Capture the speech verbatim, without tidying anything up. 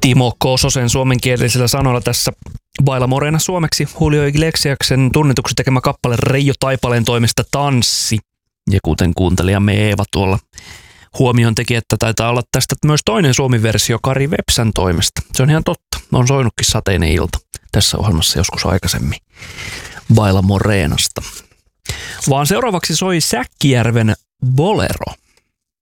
Timo Kososen suomenkielisellä sanoilla tässä Baila Morena suomeksi Julio Iglesiaksen tunnetuksi tekemä kappale Reijo Taipaleen toimesta Tanssi. Ja kuten kuuntelijamme Eeva tuolla huomioon teki, että taitaa olla tästä myös toinen suomi-versio Kari Vepsän toimesta. Se on ihan totta. On soinutkin Sateinen ilta tässä ohjelmassa joskus aikaisemmin Baila Morenasta. Vaan seuraavaksi soi Säkkijärven Bolero.